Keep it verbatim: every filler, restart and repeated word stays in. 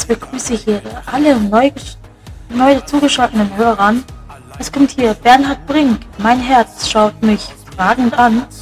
begrüße hier alle neu, neu zugeschalteten Hörern. Es kommt hier Bernhard Brink. Mein Herz schaut mich fragend an.